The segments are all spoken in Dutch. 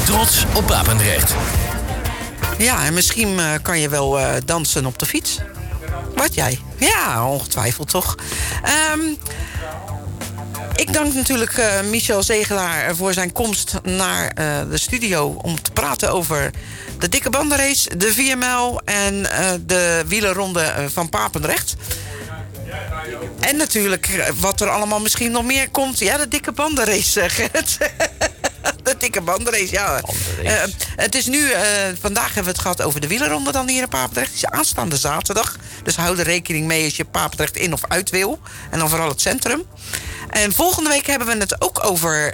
Trots op Papendrecht. Ja, en misschien kan je wel dansen op de fiets. Wat jij? Ja, ongetwijfeld toch. Ik dank natuurlijk Michel Zegelaar voor zijn komst naar de studio om te praten over de dikke bandenrace, de 4 mijl en de wielerronde van Papendrecht. En natuurlijk wat er allemaal misschien nog meer komt. Ja, de dikke bandenrace, Gerrit. De dikke bandenrace, ja. Het is nu, vandaag hebben we het gehad over de wielerronde dan hier in Papendrecht. Het is aanstaande zaterdag. Dus hou er rekening mee als je Papendrecht in of uit wil. En dan vooral het centrum. En volgende week hebben we het ook over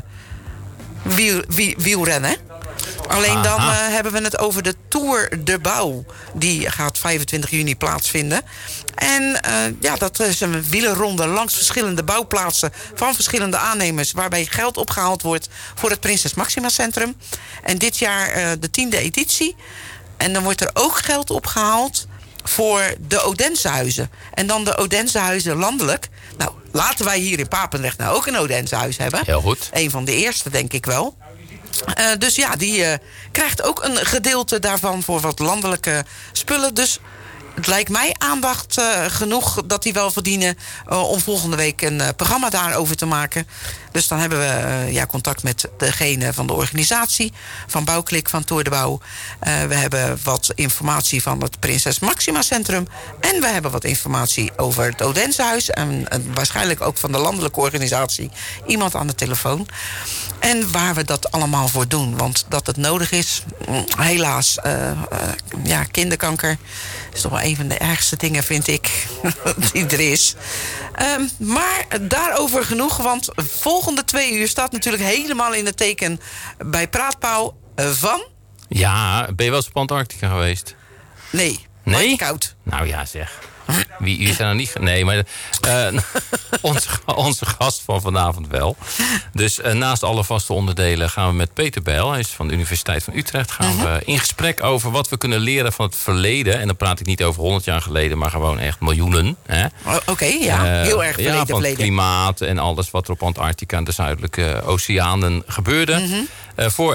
wielrennen. Alleen dan hebben we het over de Tour de Bouw. Die gaat 25 juni plaatsvinden. En dat is een wielerronde langs verschillende bouwplaatsen van verschillende aannemers, waarbij geld opgehaald wordt voor het Prinses Maxima Centrum. En dit jaar de 10e editie. En dan wordt er ook geld opgehaald voor de Odensehuizen. En dan de Odensehuizen landelijk. Nou, laten wij hier in Papendrecht nou ook een Odensehuis hebben. Heel goed. Een van de eerste, denk ik wel. Dus ja, die krijgt ook een gedeelte daarvan voor wat landelijke spullen. Dus het lijkt mij aandacht genoeg dat die wel verdienen om volgende week een programma daarover te maken. Dus dan hebben we contact met degene van de organisatie, van Bouwklik, van Tour de Bouw. We hebben wat informatie van het Prinses Maxima Centrum. En we hebben wat informatie over het Odensehuis. En waarschijnlijk ook van de landelijke organisatie iemand aan de telefoon. En waar we dat allemaal voor doen. Want dat het nodig is, helaas, kinderkanker is toch wel een van de ergste dingen, vind ik, die er is. Maar daarover genoeg, want volgende 2 uur staat natuurlijk helemaal in het teken bij Praatpaal van... Ja, ben je wel eens op Antarctica geweest? Nee, nee? Koud. Nou ja, zeg. Wie is er nou niet... Nee, maar onze gast van vanavond wel. Dus naast alle vaste onderdelen gaan we met Peter Bijl, hij is van de Universiteit van Utrecht, gaan we in gesprek over wat we kunnen leren van het verleden. En dan praat ik niet over 100 jaar geleden, maar gewoon echt miljoenen. Oké, heel erg verleden. Van het klimaat en alles wat er op Antarctica en de zuidelijke oceanen gebeurde. Voor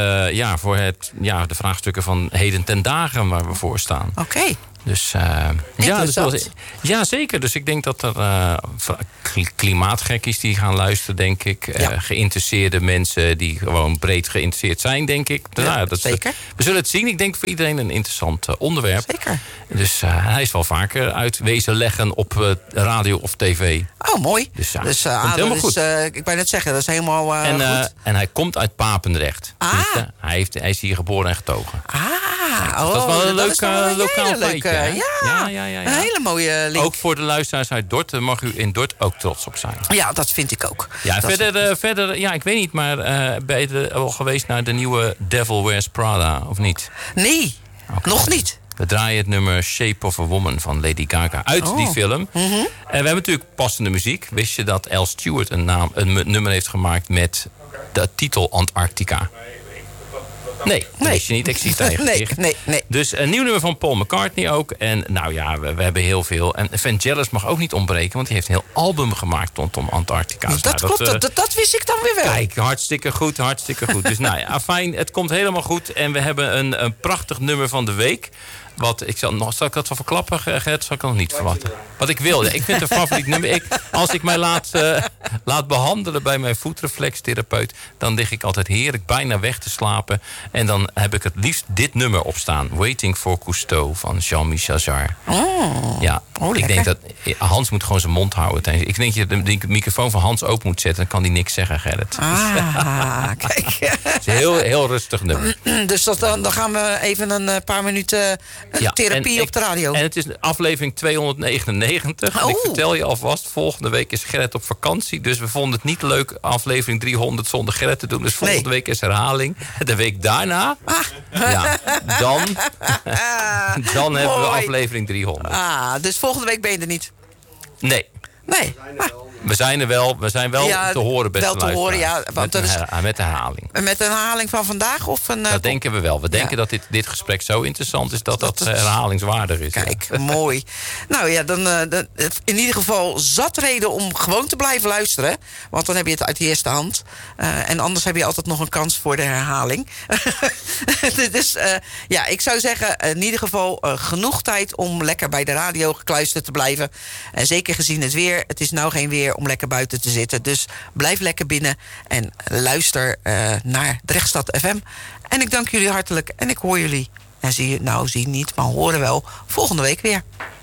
de vraagstukken van heden ten dagen waar we voor staan. Oké. Dus ja, zeker. Dus ik denk dat er klimaatgekkies die gaan luisteren, denk ik. Geïnteresseerde mensen die gewoon breed geïnteresseerd zijn, denk ik. Zeker. We zullen het zien. Ik denk voor iedereen een interessant onderwerp. Zeker. Dus hij is wel vaker uitwezen leggen op radio of tv. Oh, mooi. Dus helemaal goed. Ik wou net zeggen, dat is helemaal goed. En hij komt uit Papendrecht. Dus, hij is hier geboren en getogen. Dat is wel een leuk lokaal feitje. Ja. Een hele mooie link. Ook voor de luisteraars uit Dordt, mag u in Dordt ook trots op zijn. Ja, dat vind ik ook. Ja, verder, ik weet niet, maar ben je al geweest naar de nieuwe Devil Wears Prada, of niet? Nee, nog niet. We draaien het nummer Shape of a Woman van Lady Gaga uit die film. En we hebben natuurlijk passende muziek. Wist je dat Al Stewart een nummer heeft gemaakt met de titel Antarctica? Nee, dat wist je niet. Ik zie het eigenlijk. Nee. Dus een nieuw nummer van Paul McCartney ook. En nou ja, we hebben heel veel. En Vangelis mag ook niet ontbreken, want die heeft een heel album gemaakt rondom Antarctica. Dus dat klopt, dat wist ik dan weer wel. Kijk, hartstikke goed. Dus nou ja, fijn, het komt helemaal goed. En we hebben een prachtig nummer van de week. Zal ik dat wel verklappen, Gert? Zal ik dat nog niet verwachten? Wat ik wilde. Ik vind het een favoriet nummer. Als ik mij laat behandelen bij mijn voetreflextherapeut, dan lig ik altijd heerlijk bijna weg te slapen. En dan heb ik het liefst dit nummer opstaan. Waiting for Cousteau van Jean-Michel Jarre. Ja, ik denk dat Hans moet gewoon zijn mond houden. Ik denk dat je de microfoon van Hans open moet zetten. Dan kan hij niks zeggen, Gerrit. Kijk. Het is een heel rustig nummer. Dus dan gaan we even een paar minuten therapie op de radio. En het is aflevering 299. En ik vertel je alvast, volgende week is Gerrit op vakantie. Dus we vonden het niet leuk aflevering 300 zonder Gerrit te doen. Dus volgende week is herhaling. De week daarna, dan hebben we aflevering 300. Dus volgende week ben je er niet? Nee. We zijn wel te horen, beste wel te horen, ja, want met de herhaling. Met een herhaling van vandaag? Of dat denken we wel. We denken dat dit gesprek zo interessant is dat herhalingswaardig is. Kijk, mooi. Nou ja, dan in ieder geval zat reden om gewoon te blijven luisteren. Want dan heb je het uit de eerste hand. En anders heb je altijd nog een kans voor de herhaling. Dus ik zou zeggen, in ieder geval genoeg tijd om lekker bij de radio gekluisterd te blijven. En zeker gezien het weer. Het is nou geen weer om lekker buiten te zitten. Dus blijf lekker binnen en luister naar Drechtstad FM. En ik dank jullie hartelijk en ik hoor jullie. En zie niet, maar horen wel volgende week weer.